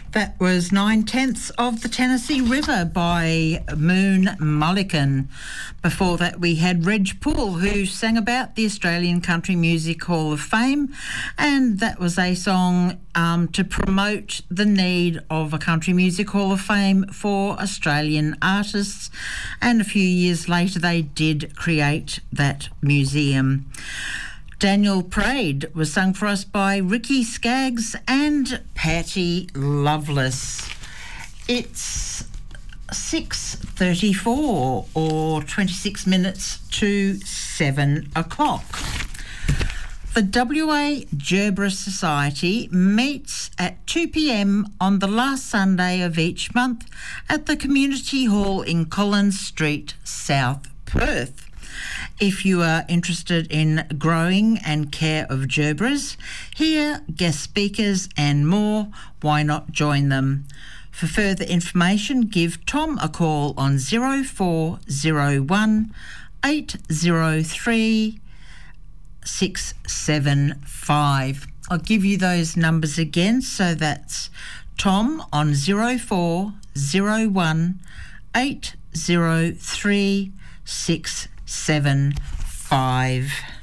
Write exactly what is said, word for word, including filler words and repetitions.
That was Nine Tenths of the Tennessee River by Moon Mullican. Before that we had Reg Poole, who sang about the Australian Country Music Hall of Fame, and that was a song um, to promote the need of a Country Music Hall of Fame for Australian artists, and a few years later they did create that museum. Daniel Parade was sung for us by Ricky Skaggs and Patty Loveless. It's six thirty-four, or twenty-six minutes to seven o'clock. The W A Gerbera Society meets at two p m on the last Sunday of each month at the Community Hall in Collins Street, South Perth. If you are interested in growing and care of gerberas, hear guest speakers and more, why not join them? For further information, give Tom a call on zero four zero one eight zero three six seven five. I'll give you those numbers again. So that's Tom on zero four zero one eight zero three six seven five.